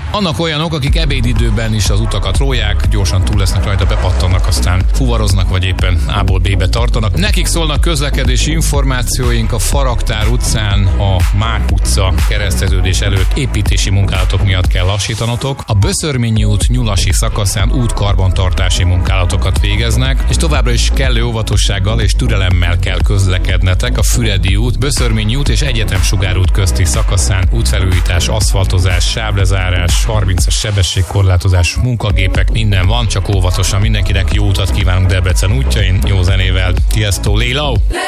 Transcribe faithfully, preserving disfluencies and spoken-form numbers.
Annak olyanok, akik ebédidőben is az utakat rólják, gyorsan túl lesznek rajta, bepattannak, aztán fuvaroznak, vagy éppen A-ból B-be tartanak. Nekik szólnak közlekedési információink. A Faraktár utcán a Mák utca kereszteződés előtt építési munkálatok miatt kell lassítanotok. A Böszörményi út Nyulasi szakaszán útkarbantartási munkálatokat végeznek, és továbbra is kellő óvatossággal és türelemmel kell közlekednetek a Füredi út, Böszörményi út és Egyetem Sugárút közti szakaszán. Útfelújítás, aszfaltozás, sávlezárás, harmincas sebességkorlátozás, munkagépek, minden van, csak óvatosan. Mindenkinek jó utat kívánunk Debrecen útjain, jó zenével. Tiesto, Lilo!